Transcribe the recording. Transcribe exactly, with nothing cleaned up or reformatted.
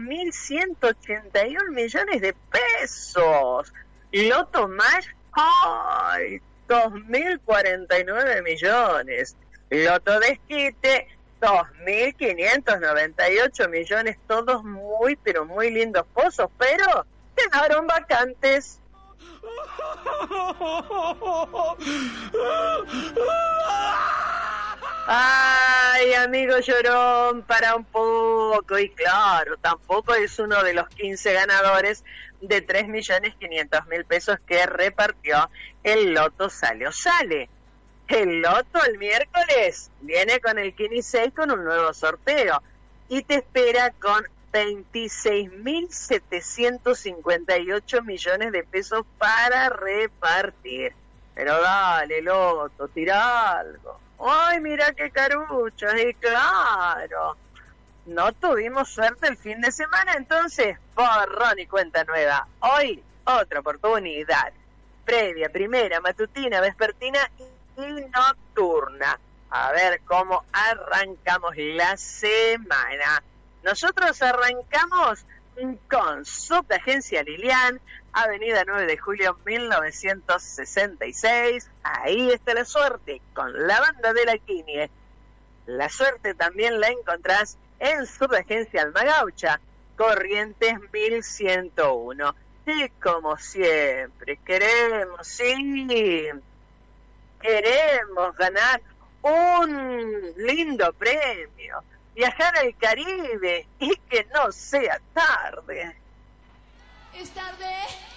mil ciento ochenta y un millones de pesos. Loto Más, ¡ay! dos mil cuarenta y nueve millones. Loto Desquite, dos mil quinientos noventa y ocho millones, todos muy, pero muy lindos pozos, pero quedaron vacantes. Ay, amigo llorón, para un poco. Y claro, tampoco es uno de los quince ganadores de tres millones quinientos mil pesos que repartió el Loto Sale o Sale. El Loto el miércoles viene con el Kini seis con un nuevo sorteo y te espera con veintiséis mil setecientos cincuenta y ocho millones de pesos para repartir. Pero dale, Loto, tira algo. Ay, mira qué caruchos, y claro, no tuvimos suerte el fin de semana, entonces borrón y cuenta nueva. Hoy, otra oportunidad. Previa, primera, matutina, vespertina y nocturna. A ver cómo arrancamos la semana. Nosotros arrancamos con Subagencia Lilian, Avenida nueve de julio mil novecientos sesenta y seis. Ahí está la suerte con la banda de la Quinie. La suerte también la encontrás en Subagencia Almagaucha, Corrientes mil ciento uno. Y como siempre, queremos, sí, queremos ganar un lindo premio, viajar al Caribe y que no sea tarde. Es tarde.